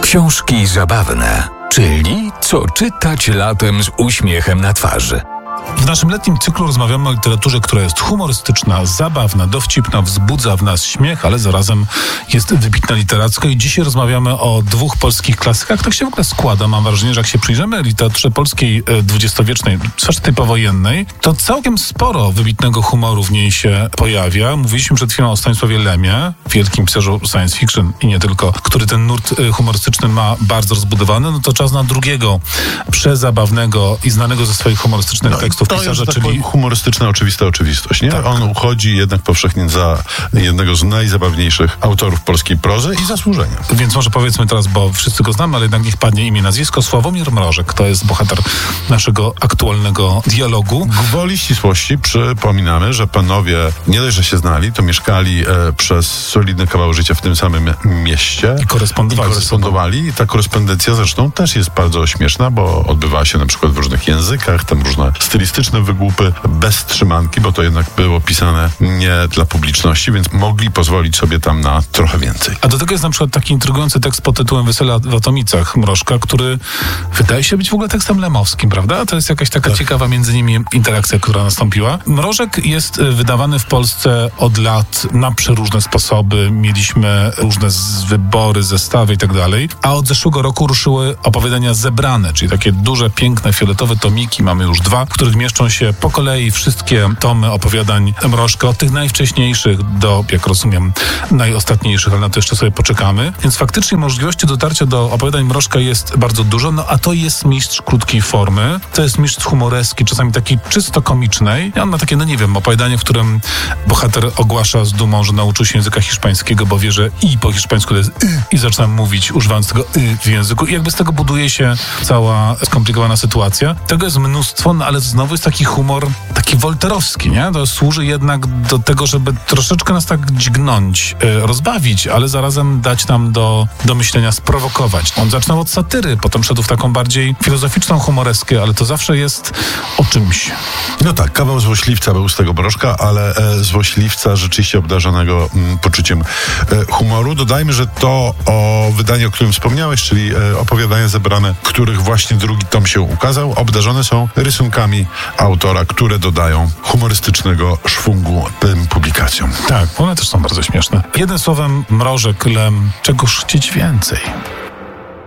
Książki zabawne, czyli co czytać latem z uśmiechem na twarzy. W naszym letnim cyklu rozmawiamy o literaturze, która jest humorystyczna, zabawna, dowcipna, wzbudza w nas śmiech, ale zarazem jest wybitna literacko. I dzisiaj rozmawiamy o dwóch polskich klasykach. Tak się w ogóle składa, mam wrażenie, że jak się przyjrzymy literaturze polskiej dwudziestowiecznej, zwłaszcza tej powojennej, to całkiem sporo wybitnego humoru w niej się pojawia. Mówiliśmy przed chwilą o Stanisławie Lemie, wielkim pisarzu science fiction i nie tylko, który ten nurt humorystyczny ma bardzo rozbudowany. No to czas na drugiego przezabawnego i znanego ze swoich humorystycznych tekstów pisarza, czyli humorystyczna oczywista oczywistość, nie? Tak. On uchodzi jednak powszechnie za jednego z najzabawniejszych autorów polskiej prozy i zasłużenia. Więc może powiedzmy teraz, bo wszyscy go znamy, ale jednak niech padnie imię, nazwisko. Sławomir Mrożek, to jest bohater naszego aktualnego dialogu. Gwoli ścisłości przypominamy, że panowie nie dość, że się znali, to mieszkali przez solidny kawał życia w tym samym mieście. I korespondowali. I ta korespondencja zresztą też jest bardzo śmieszna, bo odbywała się na przykład w różnych językach, tam różne stylistyczne wygłupy, bez trzymanki, bo to jednak było pisane nie dla publiczności, więc mogli pozwolić sobie tam na trochę więcej. A do tego jest na przykład taki intrygujący tekst pod tytułem Wesela w Atomicach Mrożka, który wydaje się być w ogóle tekstem lemowskim, prawda? To jest jakaś taka ciekawa między nimi interakcja, która nastąpiła. Mrożek jest wydawany w Polsce od lat na przeróżne sposoby. Mieliśmy różne wybory, zestawy i tak dalej. A od zeszłego roku ruszyły opowiadania zebrane, czyli takie duże, piękne, fioletowe tomiki. Mamy już 2, w których mieszczą się po kolei wszystkie tomy opowiadań Mrożka, od tych najwcześniejszych do, jak rozumiem, najostatniejszych, ale na to jeszcze sobie poczekamy. Więc faktycznie możliwości dotarcia do opowiadań Mrożka jest bardzo dużo, no a to jest mistrz krótkiej formy, to jest mistrz humoreski, czasami takiej czysto komicznej. I on ma takie, no nie wiem, opowiadanie, w którym bohater ogłasza z dumą, że nauczył się języka hiszpańskiego, bo wie, że i po hiszpańsku to jest i zaczyna mówić, używając tego w języku. I jakby z tego buduje się cała skomplikowana sytuacja. Tego jest mnóstwo, no ale znowu jest taki humor, taki wolterowski, nie? To służy jednak do tego, żeby troszeczkę nas tak dźgnąć, rozbawić, ale zarazem dać nam do myślenia, sprowokować. On zaczynał od satyry, potem szedł w taką bardziej filozoficzną humoreskę, ale to zawsze jest o czymś. No tak, kawał złośliwca był z tego Mrożka, ale złośliwca rzeczywiście obdarzonego poczuciem humoru. Dodajmy, że to wydanie, o którym wspomniałeś, czyli opowiadania zebrane, których właśnie drugi tom się ukazał, obdarzone są rysunkami autora, które dodają humorystycznego szwungu tym publikacjom. Tak, one też są bardzo śmieszne. Jednym słowem, Mrożek, Lem, czegoż chcieć więcej.